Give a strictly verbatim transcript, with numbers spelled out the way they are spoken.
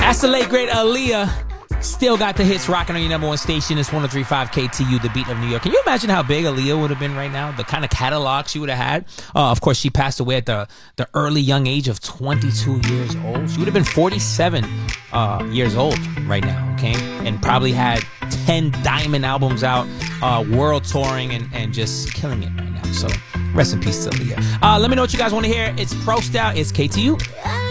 That's the late great Aaliyah. Still got the hits rocking on your number one station. It's one oh three point five K T U, the beat of New York. Can you imagine how big Aaliyah would have been right now? The kind of catalog she would have had. Uh, of course, she passed away at the, the early young age of twenty-two years old. She would have been forty-seven uh, years old right now, okay? And probably had ten diamond albums out, uh, world touring, and, and just killing it right now. So rest in peace to Aaliyah. Uh, let me know what you guys want to hear. It's Pro Style. It's K T U.